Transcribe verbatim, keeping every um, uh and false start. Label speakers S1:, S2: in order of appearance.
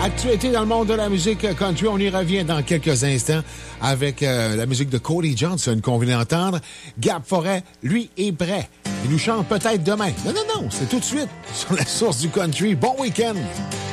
S1: Actualité dans le monde de la musique country. On y revient dans quelques instants avec euh, la musique de Cody Johnson qu'on vient d'entendre. Gab Forêt, lui, est prêt. Il nous chante peut-être demain. Non, non, non, c'est tout de suite sur la source du country. Bon week-end!